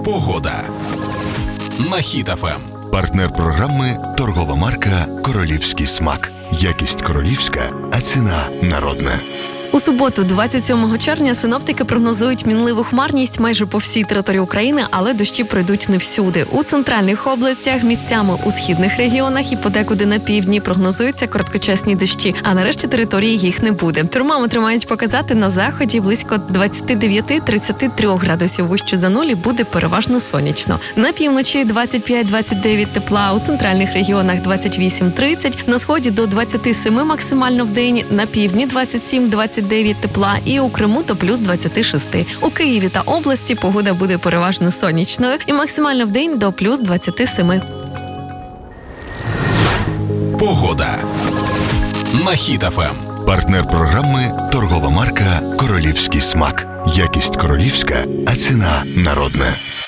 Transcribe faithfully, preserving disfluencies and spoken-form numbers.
Погода на Хіт еф ем. Партнер програми – торгова марка «Королівський смак». Якість королівська, а ціна народна. У суботу, двадцять сьомого червня, синоптики прогнозують мінливу хмарність майже по всій території України, але дощі пройдуть не всюди. У центральних областях, місцями у східних регіонах і подекуди на півдні прогнозуються короткочасні дощі, а на решті території їх не буде. Термометри мають показати на заході близько двадцять дев'ять - тридцять три градусів вище за нуль і буде переважно сонячно. На півночі двадцять п'ять - двадцять дев'ять тепла, у центральних регіонах двадцять вісім - тридцять, на сході до двадцять сім максимально в день, на півдні двадцять сім - двадцять дев'ять тепла і у Криму до плюс двадцять шість. У Києві та області погода буде переважно сонячною і максимально в день до плюс двадцять сім. Погода на Хіт еф ем. Партнер програми – торгова марка «Королівський смак». Якість королівська, а ціна народна.